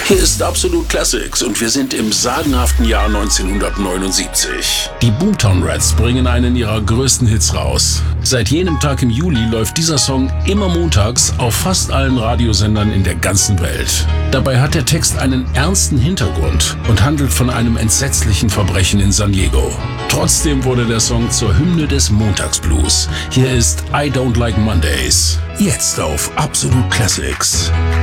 Hier ist Absolut Classics und wir sind im sagenhaften Jahr 1979. Die Boomtown Rats bringen einen ihrer größten Hits raus. Seit jenem Tag im Juli läuft dieser Song immer montags auf fast allen Radiosendern in der ganzen Welt. Dabei hat der Text einen ernsten Hintergrund und handelt von einem entsetzlichen Verbrechen in San Diego. Trotzdem wurde der Song zur Hymne des Montagsblues. Hier ist I Don't Like Mondays. Jetzt auf Absolut Classics.